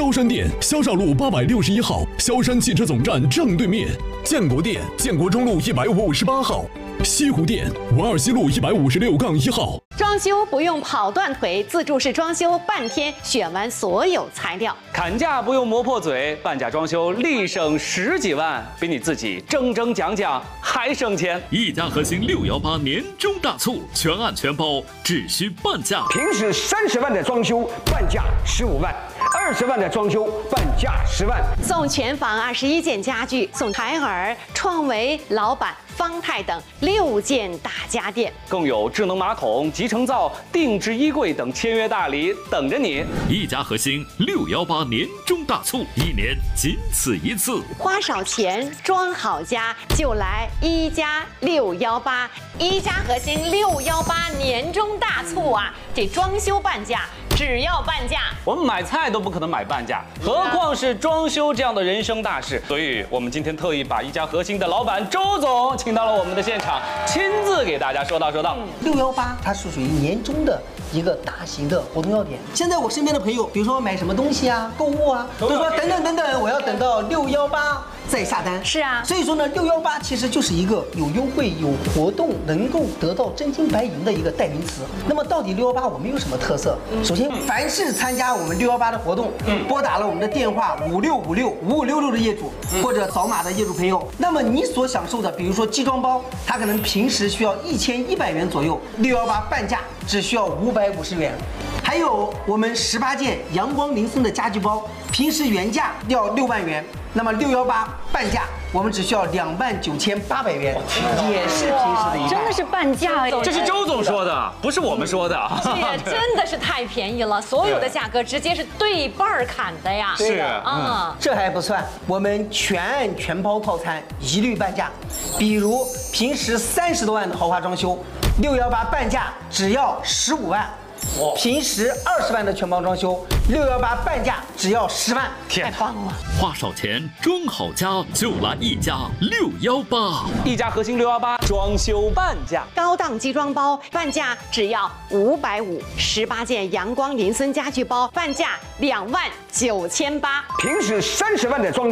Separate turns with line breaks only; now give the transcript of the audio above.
萧山店萧少路861号，萧山汽车总站正对面；建国店建国中路158号；西湖店文二西路156-1号。
装修不用跑断腿，自助式装修半天选完所有材料。
砍价不用磨破嘴，半价装修立省10几万，比你自己争讲还省钱。
一家核心618年终大促，全案全包，只需半价。
平时30万的装修，半价15万；20万的装修，半价10万。
送全房21件家具，送海尔、创维、老板、方太等6件大家电，
更有智能马桶、集成灶、定制衣柜等签约大礼等着你。
一家核心618年终大促，1年仅此一次。
花少钱装好家，就来一家618。一家核心618年终大促啊！这装修半价，只要半价。
我们买菜都不可能买半价，何况是装修这样的人生大事。所以我们今天特意把一家核心的老板周总请到了我们的现场，亲自给大家说道。
618它是属于年终的一个大型的活动要点。现在我身边的朋友，比如说买什么东西啊、购物啊，都说等等，我要等到618再下单。
是啊，
所以说呢，618其实就是一个有优惠、有活动，能够得到真金白银的一个代名词。那么到底618我们有什么特色？首先，凡是参加我们618的活动，拨打了我们的电话56565566的业主，或者扫码的业主朋友，那么你所享受的，比如说集装包，它可能平时需要1100元左右，618半价只需要550元。还有我们18件阳光林森的家具包，平时原价要6万元，那么618半价我们只需要29800元，也是平时的一半。
真的是半价哎！
这是周总说的，不是我们说的。
这真的是太便宜了，所有的价格直接是对半砍的呀。
是
啊，
这还不算，我们全案全包套餐一律半价。比如平时30多万的豪华装修，618半价只要15万。平时20万的全包装修，618半价只要10万，
太棒了！
花少钱装好家，就来一家618。
一家核心618装修半价，
高档集装包半价只要550，18件阳光林森家具包半价29800。
平时30万的装修。